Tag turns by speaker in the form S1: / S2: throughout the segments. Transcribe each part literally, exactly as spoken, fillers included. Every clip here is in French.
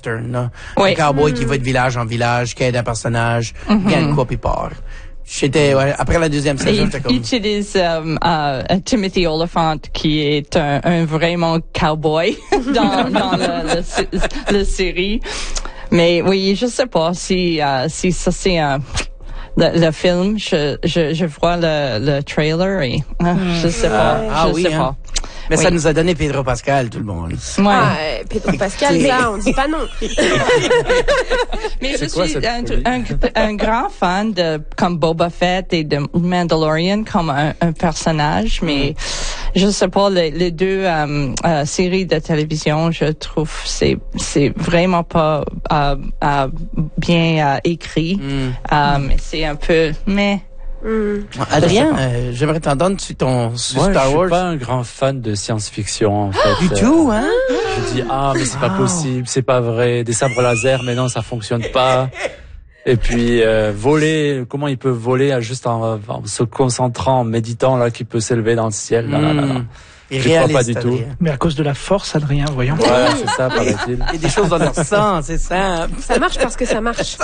S1: western, là.
S2: Oui.
S1: Un cowboy
S2: mm.
S1: qui va de village en village, qui aide un personnage,
S2: Mm-hmm.
S1: gagne quoi puis part. J'étais, ouais, après la deuxième saison, j'étais comme...
S2: Il utilise um, uh, Timothy Olyphant, qui est un, un vraiment cowboy dans, dans le, le, le série. Mais oui, je sais pas si, uh, si ça c'est un... Le, le film, je, je, je vois le, le trailer et uh, je sais pas,
S1: ah,
S2: je
S1: oui,
S2: sais
S1: hein.
S2: pas.
S1: Mais
S2: oui.
S1: ça nous a donné Pedro Pascal, tout le monde.
S2: Ouais.
S3: Ah, euh, Pedro Pascal, ça, on dit pas non.
S2: Mais je
S4: quoi,
S2: suis un,
S4: folie?
S2: un, un grand fan de comme Boba Fett et de Mandalorian comme un, un personnage, mais je sais pas, les, les deux euh, euh, séries de télévision, je trouve c'est c'est vraiment pas euh, euh, bien euh, écrit.
S1: Mm.
S2: Euh, c'est un peu mais.
S3: Mm.
S1: Adrien, euh, j'aimerais t'entendre sur ton sur
S4: Moi,
S1: Star
S4: je suis
S1: Wars.
S4: pas un grand fan de science-fiction, en fait.
S1: Du tout, hein?
S4: Je dis, ah, mais c'est pas possible, c'est pas vrai. Des sabres laser, mais non, ça fonctionne pas. Et puis, euh, voler, comment il peut voler à juste en, en se concentrant, en méditant, là, qu'il peut s'élever dans le ciel. Non, non, non, non.
S1: Et
S4: Je crois pas
S1: réaliste,
S4: du tout.
S1: Adrien.
S5: Mais à cause de la force, Adrien, voyons.
S4: Voilà, c'est ça, paraît-il.
S1: Il y a des choses dans leur sang, c'est ça.
S3: Ça marche parce que ça marche.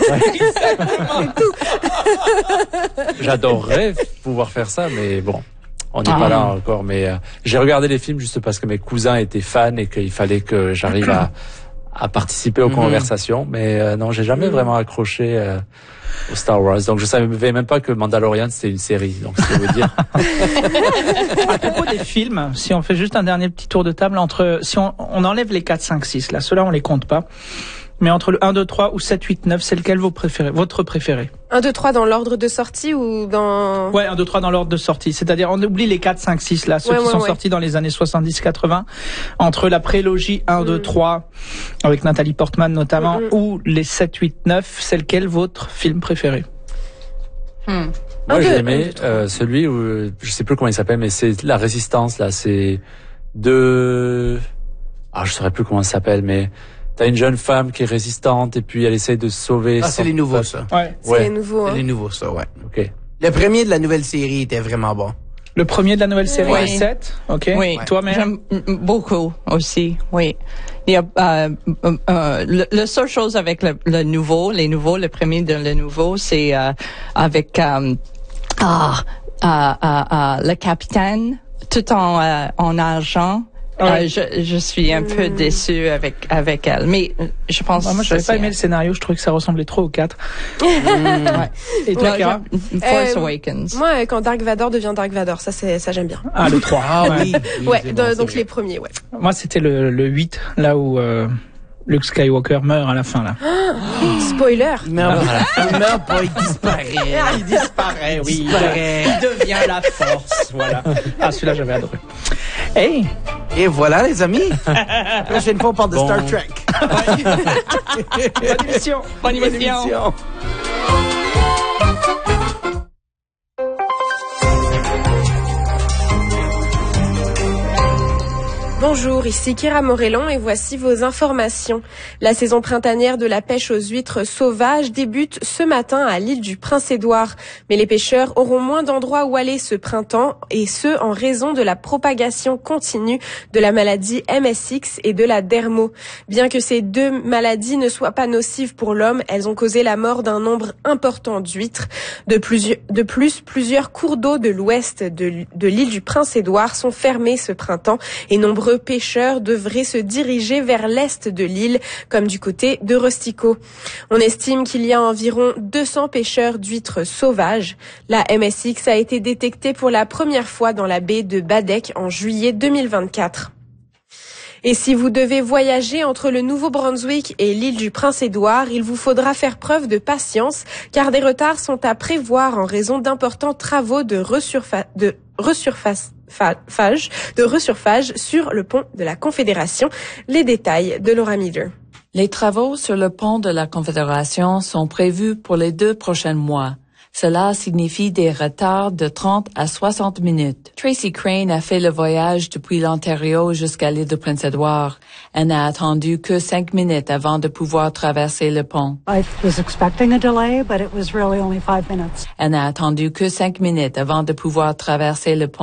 S4: J'adorerais pouvoir faire ça, mais bon, on n'est
S2: Ah.
S4: pas là encore. Mais euh, j'ai regardé les films juste parce que mes cousins étaient fans et qu'il fallait que j'arrive à, à participer aux
S1: Mhm.
S4: conversations. Mais euh, non, j'ai jamais vraiment accroché euh, au Star Wars. Donc je savais même pas que Mandalorian c'était une série. Donc c'est vous dire.
S5: À propos des films, si on fait juste un dernier petit tour de table entre, si on, on enlève les quatre, cinq, six, là, ceux-là on les compte pas. Mais entre le un, deux, trois ou sept, huit, neuf, c'est lequel vos préférés, votre préféré?
S3: un, deux, trois dans l'ordre de sortie ou dans...
S5: Ouais, un, deux, trois dans l'ordre de sortie. C'est-à-dire, on oublie les quatre, cinq, six, là, ceux
S3: Ouais,
S5: qui
S3: ouais,
S5: sont
S3: ouais.
S5: sortis dans les années soixante-dix, quatre-vingts. Entre la prélogie un, deux, trois, avec Nathalie Portman notamment,
S3: Mm, mm.
S5: ou les sept, huit, neuf, c'est lequel votre film préféré?
S2: Hmm.
S4: Moi
S3: Un,
S4: j'ai
S3: deux,
S4: aimé
S3: un, deux, trois.
S4: euh, celui où je sais plus comment il s'appelle, mais c'est la Résistance là. C'est de ah je saurais plus comment ça s'appelle, mais t'as une jeune femme qui est résistante et puis elle essaie de se sauver.
S1: Ah,
S4: son
S1: c'est les nouveaux,
S4: peuple.
S1: ça.
S5: Ouais.
S3: C'est
S4: Ouais.
S3: les nouveaux.
S1: C'est
S3: Hein.
S1: les nouveaux, ça, ouais.
S4: Ok.
S1: Le premier de la nouvelle série était vraiment bon.
S5: Le premier de la nouvelle série,
S2: Oui.
S5: est sept. Ok.
S2: Oui,
S5: Toi, mais
S2: j'aime mm, beaucoup aussi. Oui, il y a euh, euh, euh, le, la seule chose avec le, le nouveau, les nouveaux, le premier de le nouveau, c'est euh, avec euh, ah, ah, ah, ah, le capitaine, tout en euh, en argent.
S5: Ouais.
S2: Euh, je, je suis un peu déçue avec avec elle, mais euh, je pense.
S5: Ah, moi,
S2: que
S5: j'avais
S2: c'est-
S5: pas aimé le scénario. Je trouvais que ça ressemblait trop aux quatre.
S2: Ouais.
S5: Et toi,
S2: Ouais,
S5: Kara?
S2: j'aime- Force
S3: Euh,
S2: Awakens.
S3: Moi, euh, quand Dark Vador devient Dark Vador, ça, c'est, ça j'aime bien.
S5: Ah, le trois.
S1: Ah oui. oui,
S3: Ouais,
S1: c'est
S3: de-
S1: bon, c'est
S3: donc
S1: vrai.
S3: les premiers, ouais.
S5: Moi, c'était le, le huit, là où euh, Luke Skywalker meurt à la fin, là.
S3: Spoiler.
S1: Il meurt pas. Il meurt pas, il disparaît.
S5: Il disparaît,
S1: oui. Il disparaît.
S5: Il devient la force, voilà. Ah, celui-là, j'avais adoré. Hey,
S1: Et voilà, les amis. La prochaine fois, on parle de
S4: Bon.
S1: Star Trek.
S5: bonne émission.
S2: Bonne émission.
S3: Bonjour, ici Kira Morellon et voici vos informations. La saison printanière de la pêche aux huîtres sauvages débute ce matin à l'île du Prince-Édouard. Mais les pêcheurs auront moins d'endroits où aller ce printemps et ce en raison de la propagation continue de la maladie M S X et de la dermo. Bien que ces deux maladies ne soient pas nocives pour l'homme, elles ont causé la mort d'un nombre important d'huîtres. De plus, de plus, plusieurs cours d'eau de l'ouest de, de l'île du Prince-Édouard sont fermés ce printemps et nombreux pêcheurs devraient se diriger vers l'est de l'île, comme du côté de Rustico. On estime qu'il y a environ deux cents pêcheurs d'huîtres sauvages. La M S X a été détectée pour la première fois dans la baie de Badek en juillet deux mille vingt-quatre. Et si vous devez voyager entre le Nouveau-Brunswick et l'île du Prince-Édouard, il vous faudra faire preuve de patience, car des retards sont à prévoir en raison d'importants travaux de resurfa- de resurface Phage, de resurfage sur le pont de la Confédération. Les détails de Laura Miller.
S6: Les travaux sur le pont de la Confédération sont prévus pour les deux prochains mois. Cela signifie des retards de trente à soixante minutes. Tracy Crane a fait le voyage depuis l'Ontario jusqu'à l'île de Prince-Édouard. Elle n'a attendu que cinq minutes avant de pouvoir traverser le pont.
S7: I was expecting a delay, but it was really only five minutes.
S6: Elle n'a attendu que cinq minutes avant de pouvoir traverser le pont.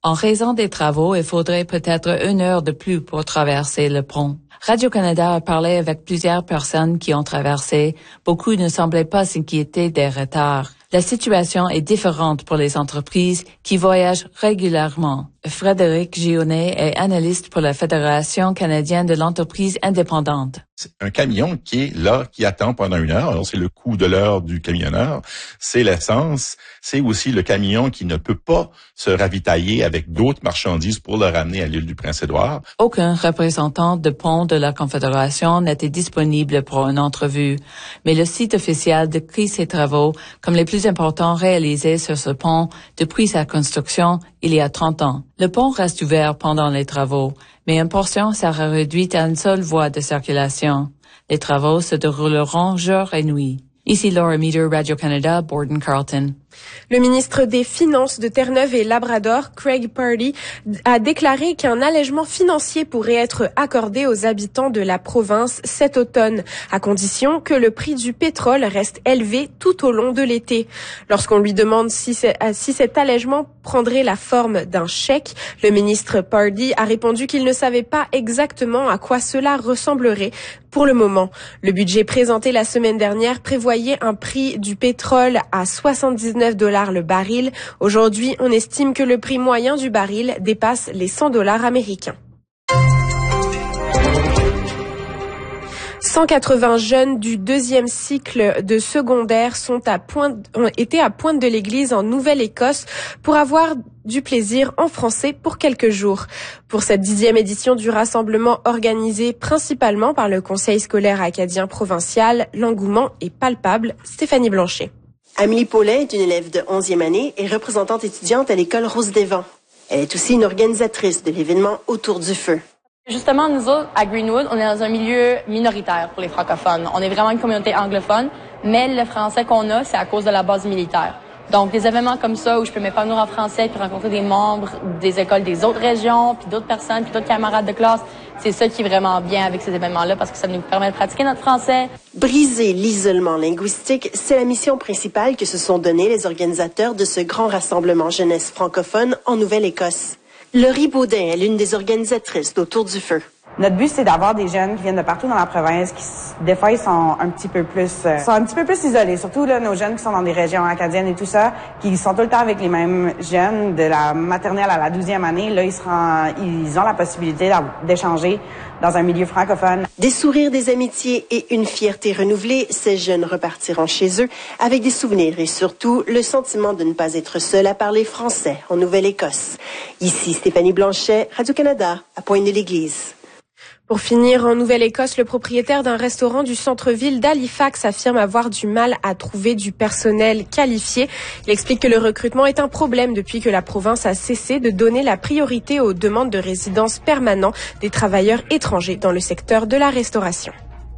S6: En raison des travaux, il faudrait peut-être une heure de plus pour traverser le pont. Radio-Canada a parlé avec plusieurs personnes qui ont traversé. Beaucoup ne semblaient pas s'inquiéter des retards. La situation est différente pour les entreprises qui voyagent régulièrement. Frédéric Gionnet est analyste pour la Fédération canadienne de l'entreprise indépendante.
S8: C'est un camion qui est là, qui attend pendant une heure. Alors, c'est le coût de l'heure du camionneur. C'est l'essence. C'est aussi le camion qui ne peut pas se ravitailler avec d'autres marchandises pour le ramener à l'île du Prince-Édouard.
S6: Aucun représentant de pont de la Confédération n'était disponible pour une entrevue. Mais le site officiel décrit ces travaux comme les plus importants réalisés sur ce pont depuis sa construction il y a trente ans. Le pont reste ouvert pendant les travaux, mais une portion sera réduite à une seule voie de circulation. Les travaux se dérouleront jour et nuit. Ici Laura Meter, Radio-Canada, Borden-Carlton.
S3: Le ministre des Finances de Terre-Neuve et Labrador, Craig Purdy, a déclaré qu'un allègement financier pourrait être accordé aux habitants de la province cet automne, à condition que le prix du pétrole reste élevé tout au long de l'été. Lorsqu'on lui demande si, si cet allègement prendrait la forme d'un chèque, le ministre Purdy a répondu qu'il ne savait pas exactement à quoi cela ressemblerait pour le moment. Le budget présenté la semaine dernière prévoyait un prix du pétrole à soixante-dix-neuf dollars le baril. Aujourd'hui, on estime que le prix moyen du baril dépasse les cent dollars américains. cent quatre-vingts jeunes du deuxième cycle de secondaire sont à Pointe, ont été à Pointe de l'Église en Nouvelle-Écosse pour avoir du plaisir en français pour quelques jours. Pour cette dixième édition du rassemblement organisé principalement par le Conseil scolaire acadien provincial, l'engouement est palpable. Stéphanie Blanchet.
S9: Amélie Paulin est une élève de onzième année et représentante étudiante à l'école Rose des Vents. Elle est aussi une organisatrice de l'événement Autour du feu.
S10: Justement, nous autres, à Greenwood, on est dans un milieu minoritaire pour les francophones. On est vraiment une communauté anglophone, mais le français qu'on a, c'est à cause de la base militaire. Donc, des événements comme ça où je peux m'épanouir en français puis rencontrer des membres des écoles des autres régions, puis d'autres personnes, puis d'autres camarades de classe, c'est ça qui est vraiment bien avec ces événements-là parce que ça nous permet de pratiquer notre français.
S9: Briser l'isolement linguistique, c'est la mission principale que se sont donnés les organisateurs de ce grand rassemblement jeunesse francophone en Nouvelle-Écosse. Laurie Baudin est l'une des organisatrices d'Autour du feu.
S11: Notre but, c'est d'avoir des jeunes qui viennent de partout dans la province, qui, des fois, ils sont un petit peu plus, euh, sont un petit peu plus isolés. Surtout, là, nos jeunes qui sont dans des régions acadiennes et tout ça, qui sont tout le temps avec les mêmes jeunes de la maternelle à la douzième année. Là, ils seront, ils ont la possibilité d'échanger dans un milieu francophone.
S9: Des sourires, des amitiés et une fierté renouvelée, ces jeunes repartiront chez eux avec des souvenirs et surtout le sentiment de ne pas être seuls à parler français en Nouvelle-Écosse. Ici Stéphanie Blanchet, Radio-Canada, à Pointe-de-l'Église.
S3: Pour finir, en Nouvelle-Écosse, le propriétaire d'un restaurant du centre-ville d'Halifax affirme avoir du mal à trouver du personnel qualifié. Il explique que le recrutement est un problème depuis que la province a cessé de donner la priorité aux demandes de résidence permanente des travailleurs étrangers dans le secteur de la restauration.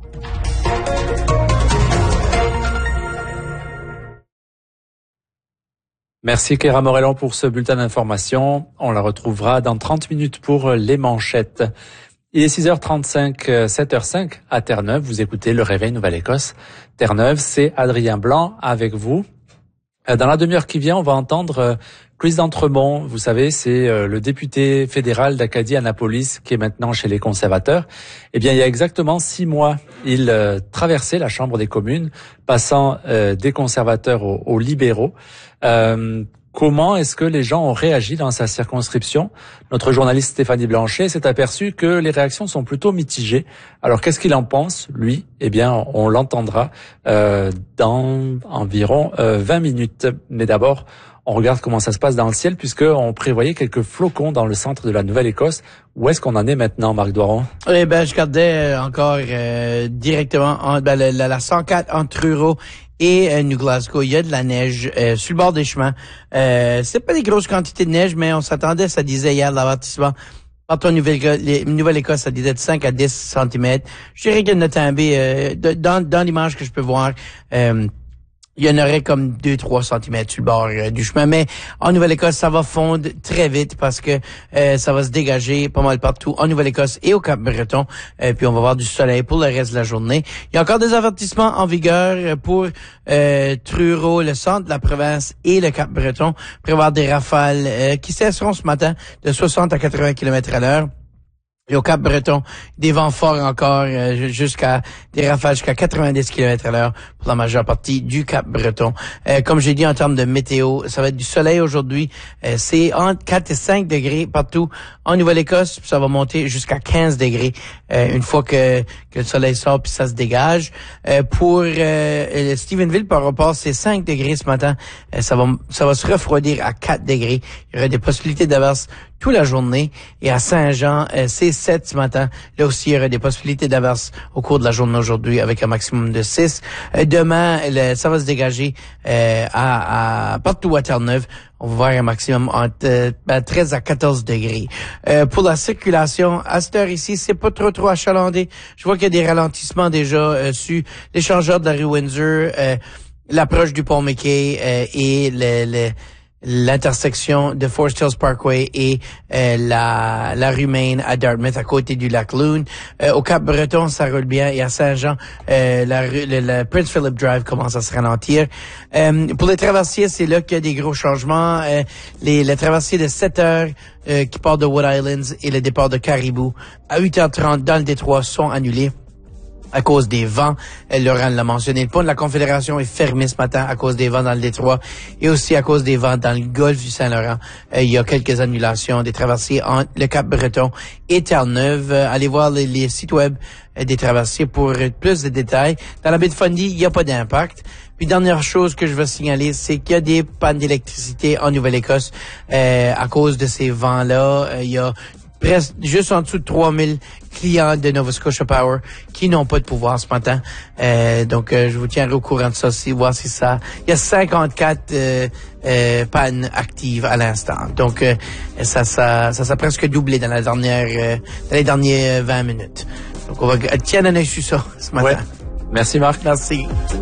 S4: Merci Kéra Morellon pour ce bulletin d'information. On la retrouvera dans trente minutes pour les manchettes. Il est six heures trente-cinq, sept heures cinq à Terre-Neuve. Vous écoutez Le Réveil Nouvelle-Écosse. Terre-Neuve, c'est Adrien Blanc avec vous. Dans la demi-heure qui vient, on va entendre Chris d'Entremont. Vous savez, c'est le député fédéral d'Acadie-Annapolis qui est maintenant chez les conservateurs. Eh bien, il y a exactement six mois, il traversait la Chambre des communes, passant des conservateurs aux, aux libéraux. Euh, Comment est-ce que les gens ont réagi dans sa circonscription? Notre journaliste Stéphanie Blanchet s'est aperçue que les réactions sont plutôt mitigées. Alors, qu'est-ce qu'il en pense, lui? Eh bien, on l'entendra euh, dans environ euh, vingt minutes. Mais d'abord, on regarde comment ça se passe dans le ciel, puisqu'on prévoyait quelques flocons dans le centre de la Nouvelle-Écosse. Où est-ce qu'on en est maintenant, Marc Doiron?
S1: Eh ben, je regardais encore euh, directement en, ben, la, la, la cent quatre entre Truro et euh, New Glasgow. Il y a de la neige euh, sur le bord des chemins. Euh, c'est pas des grosses quantités de neige, mais on s'attendait, ça disait hier l'avertissement. Entre Nouvelle-Écosse, ça disait de cinq à dix centimètres. Je dirais qu'il y a une tombée euh, dans, dans l'image que je peux voir. Euh, il y en aurait comme deux trois centimètres sur le bord euh, du chemin. Mais en Nouvelle-Écosse, ça va fondre très vite parce que euh, ça va se dégager pas mal partout en Nouvelle-Écosse et au Cap-Breton. Euh, puis on va avoir du soleil pour le reste de la journée. Il y a encore des avertissements en vigueur pour euh, Truro, le centre de la province et le Cap-Breton. Prévoir des rafales euh, qui cesseront ce matin de soixante à quatre-vingts kilomètres à l'heure. Et au Cap-Breton, des vents forts encore, euh, jusqu'à des rafales jusqu'à quatre-vingt-dix kilomètres à l'heure pour la majeure partie du Cap-Breton. Euh, comme j'ai dit en termes de météo, ça va être du soleil aujourd'hui. Euh, c'est entre quatre et cinq degrés partout en Nouvelle-Écosse. Ça va monter jusqu'à quinze degrés euh, une fois que, que le soleil sort puis ça se dégage. Euh, pour euh, Stephenville, par rapport, c'est cinq degrés ce matin. Euh, ça va ça va se refroidir à quatre degrés. Il y aura des possibilités d'averse toute la journée. Et à Saint-Jean, euh, c'est sept ce matin. Là aussi, il y aura des possibilités d'averse au cours de la journée aujourd'hui avec un maximum de six. Euh, demain, le, ça va se dégager euh, à, à partout à Terre-Neuve. On va voir un maximum entre euh, ben, treize à quatorze degrés. Euh, pour la circulation, à cette heure ici, c'est pas trop trop achalandé. Je vois qu'il y a des ralentissements déjà euh, sur l'échangeur de la rue Windsor, euh, l'approche du pont McKay euh, et le... le l'intersection de Forest Hills Parkway et euh, la, la rue Main à Dartmouth à côté du lac Loon. Euh, au Cap-Breton, ça roule bien. Et à Saint-Jean, euh, la rue, le, le Prince Philip Drive commence à se ralentir. Euh, pour les traversiers, c'est là qu'il y a des gros changements. Euh, les, les traversiers de sept heures euh, qui partent de Wood Islands et le départ de Caribou à huit heures trente dans le détroit sont annulés à cause des vents. Laurent l'a mentionné. Le pont de la Confédération est fermé ce matin à cause des vents dans le détroit et aussi à cause des vents dans le golfe du Saint-Laurent. Euh, il y a quelques annulations des traversiers entre le Cap-Breton et Terre-Neuve. Euh, allez voir les, les sites web euh, des traversiers pour euh, plus de détails. Dans la baie de Fundy, il n'y a pas d'impact. Puis dernière chose que je veux signaler, c'est qu'il y a des pannes d'électricité en Nouvelle-Écosse euh, à cause de ces vents-là. Euh, il y a presque juste en dessous de trois mille clients de Nova Scotia Power qui n'ont pas de pouvoir ce matin. Euh, donc, euh, je vous tiendrai au courant de ça aussi, voir si ça... Il y a cinquante-quatre euh, euh, pannes actives à l'instant. Donc, euh, ça, ça, ça s'est presque doublé dans la dernière, euh, dans les dernières vingt minutes. Donc, on va tiens un œil sur ça ce matin.
S4: Ouais. Merci Marc.
S1: Merci.